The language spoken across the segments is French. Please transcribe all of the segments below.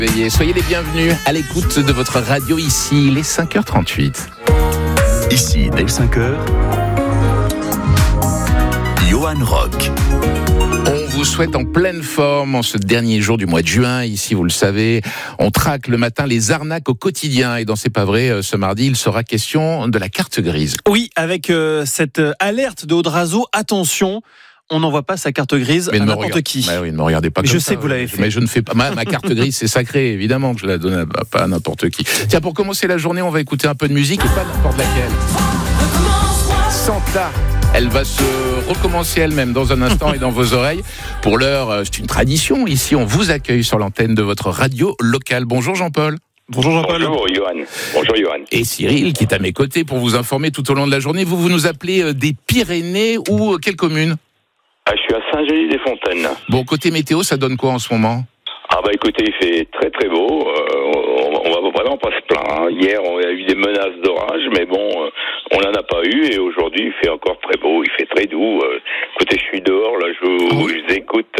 Soyez les bienvenus à l'écoute de votre radio ici, il est 5h38. Ici, dès 5h, Johan Rock. On vous souhaite en pleine forme en ce dernier jour du mois de juin. Ici, vous le savez, on traque le matin les arnaques au quotidien. Et dans C'est pas vrai, ce mardi, il sera question de la carte grise. Oui, avec cette alerte de Audrazo, attention, on n'envoie pas sa carte grise à n'importe qui. Bah oui, ne me regardez pas comme je ça. sais que vous l'avez fait. Mais je ne fais pas. Ma carte grise, c'est sacré, évidemment, que je la donne pas à n'importe qui. Tiens, pour commencer la journée, on va écouter un peu de musique, et pas n'importe laquelle. Santa. Elle va se recommencer elle-même dans un instant et dans vos oreilles. Pour l'heure, c'est une tradition. Ici, on vous accueille sur l'antenne de votre radio locale. Bonjour Jean-Paul. Bonjour Jean-Paul. Bonjour Johan. Bonjour Johan. Et Cyril, qui est à mes côtés pour vous informer tout au long de la journée. Vous nous appelez des Pyrénées ou quelle commune ? Je suis à Saint-Gély-des-Fontaines. Bon, côté météo, ça donne quoi en ce moment ? Écoutez, il fait très très beau. On va vraiment pas se plaindre. Hier, on a eu des menaces d'orage, mais bon, on n'en a pas eu. Et aujourd'hui, il fait encore très beau. Il fait très doux. Écoutez, je suis dehors, là, je vous écoute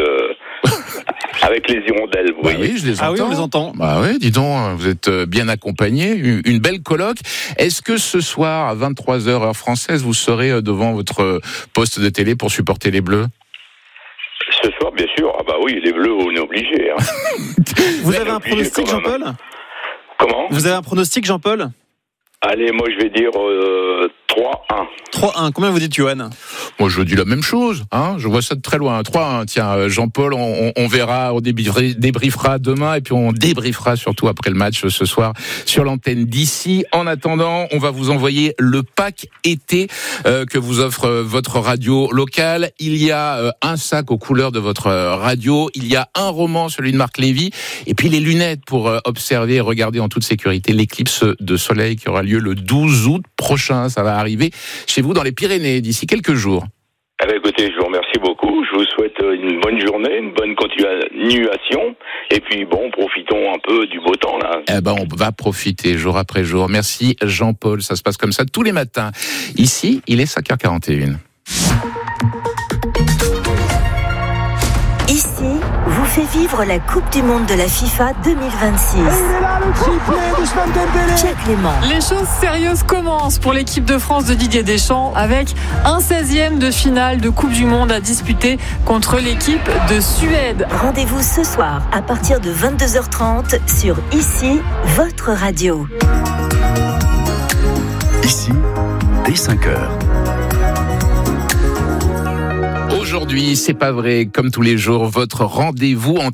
avec les hirondelles, vous voyez. Oui, je les entends. Ah oui, on les entend. Bah oui, dis donc, vous êtes bien accompagnés. Une belle colloque. Est-ce que ce soir, à 23h, heure française, vous serez devant votre poste de télé pour supporter les Bleus ? Ce soir, bien sûr. Oui, les Bleus, on est obligés. Hein. Vous avez un pronostic, Jean-Paul ? Comment ? Vous avez un pronostic, Jean-Paul ? Allez, moi, je vais dire 3-1. 3-1. Combien vous dites, Johan ? Moi, je dis la même chose. Je vois ça de très loin. 3-1. Tiens, Jean-Paul, on verra, on débriefera demain et puis on débriefera surtout après le match ce soir sur l'antenne d'ici. En attendant, on va vous envoyer le pack été que vous offre votre radio locale. Il y a un sac aux couleurs de votre radio. Il y a un roman, celui de Marc Lévy. Et puis les lunettes pour observer et regarder en toute sécurité l'éclipse de soleil qui aura lieu le 12 août prochain. Ça va arriver chez vous dans les Pyrénées d'ici quelques jours. Écoutez, je vous remercie beaucoup. Je vous souhaite une bonne journée, une bonne continuation. Et puis profitons un peu du beau temps là. On va profiter jour après jour. Merci Jean-Paul. Ça se passe comme ça tous les matins. Ici, il est 5h41. Ici, vous fait vivre la Coupe du Monde de la FIFA 2026. Pierre Clément. Les choses sérieuses commencent pour l'équipe de France de Didier Deschamps avec un 16e de finale de Coupe du Monde à disputer contre l'équipe de Suède. Rendez-vous ce soir à partir de 22h30 sur Ici, votre radio. Ici, dès 5h. Aujourd'hui, c'est pas vrai, comme tous les jours, votre rendez-vous en